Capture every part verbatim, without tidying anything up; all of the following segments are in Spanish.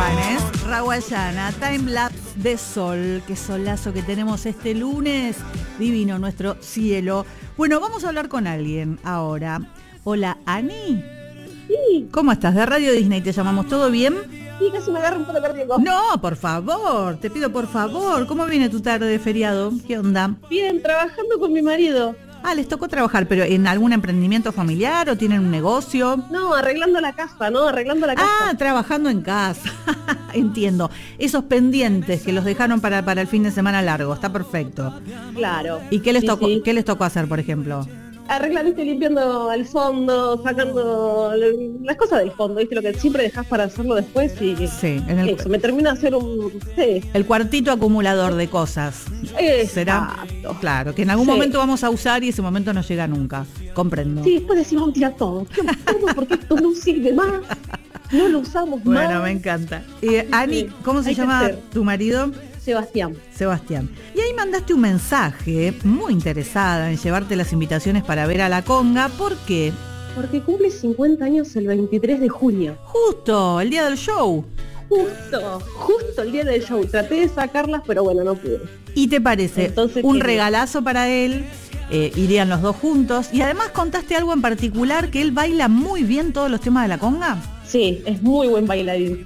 Juanes, Rawayana, Time Lapse de Sol, qué solazo que tenemos este lunes, divino nuestro cielo. Bueno, vamos a hablar con alguien ahora. Hola, Ani. Sí. ¿Cómo estás? De Radio Disney te llamamos, ¿todo bien? Sí, casi me agarro un poco cardíaco. No, por favor, te pido por favor. ¿Cómo viene tu tarde de feriado? ¿Qué onda? Bien, trabajando con mi marido. Ah, les tocó trabajar, pero ¿en algún emprendimiento familiar o tienen un negocio? No, arreglando la casa, ¿no? Arreglando la casa. Ah, trabajando en casa. Entiendo. Esos pendientes que los dejaron para, para el fin de semana largo, está perfecto. Claro. ¿Y qué les sí, tocó, sí. qué les tocó hacer, por ejemplo? Arreglando, viste, limpiando el fondo, sacando las cosas del fondo, viste, lo que siempre dejas para hacerlo después y Sí, en el, eso, me termina de hacer un... Sí. el cuartito acumulador de cosas. ¿Será? Exacto. Claro, que en algún Sí. momento vamos a usar y ese momento no llega nunca. Comprendo. Sí, después decimos, vamos a tirar todo, tiramos todo porque esto no sirve más, no lo usamos más. Bueno, me encanta. Eh, Ani, Sí, ¿cómo se hay que llama hacer. tu marido? Sebastián. Sebastián. Y ahí mandaste un mensaje muy interesada en llevarte las invitaciones para ver a la conga. ¿Por qué? Porque cumple cincuenta años el veintitrés de junio. Justo, el día del show. Justo, justo el día del show. Traté de sacarlas, pero bueno, no pude. ¿Y te parece Entonces, un ¿qué? regalazo para él? Eh, irían los dos juntos. Y además contaste algo en particular, que él baila muy bien todos los temas de la conga. Sí, es muy buen bailarín.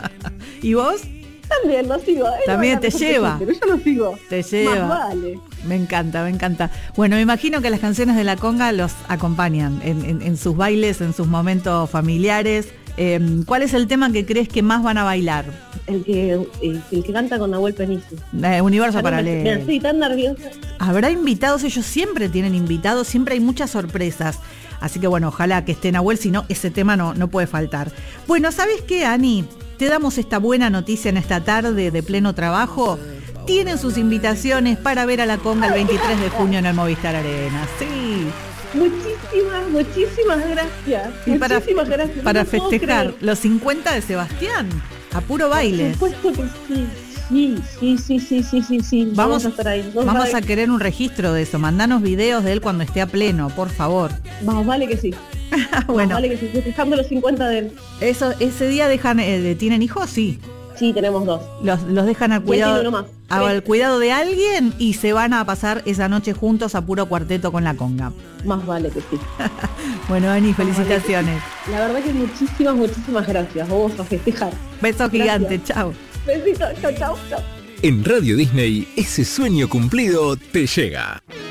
¿Y vos? También lo sigo. Él También baila te mejor que lleva. yo, Pero yo lo sigo. Te lleva. Más vale. Me encanta, me encanta. Bueno, me imagino que las canciones de la conga los acompañan en, en, en sus bailes, en sus momentos familiares. Eh, ¿Cuál es el tema que crees que más van a bailar? El que, el, el que canta con Nahuel Penici. Eh, Universo Me Paralelo. estoy tan nerviosa. Habrá invitados, ellos siempre tienen invitados, siempre hay muchas sorpresas. Así que bueno, ojalá que esté Nahuel, si no, ese tema no, no puede faltar. Bueno, ¿sabes qué, Ani? Te damos esta buena noticia en esta tarde de pleno trabajo. Tienen sus invitaciones para ver a la conga el veintitrés de junio en el Movistar Arena. Sí. Muchísimas, muchísimas gracias. Y para, muchísimas gracias. para No puedo festejar creer. los cincuenta de Sebastián, a puro baile. Por supuesto que sí. Sí, sí, sí, sí, sí, sí, sí. Vamos, a estar ahí. No vamos sabe- a querer un registro de eso. Mandanos videos de él cuando esté a pleno, por favor. Más vale que sí. Bueno, Más vale que sí. Festejando los cincuenta de él. eso, ese día dejan, eh, ¿tienen hijos? Sí. Sí, tenemos dos. Los, los dejan al Y él tiene cuidado, uno más. al cuidado de alguien y se van a pasar esa noche juntos a puro cuarteto con la conga. Más vale que sí. Bueno, Ani, felicitaciones. La verdad que muchísimas, muchísimas gracias. Vamos a festejar. Beso gigante, chao. Besitos, chau, chau, chau. En Radio Disney, ese sueño cumplido te llega.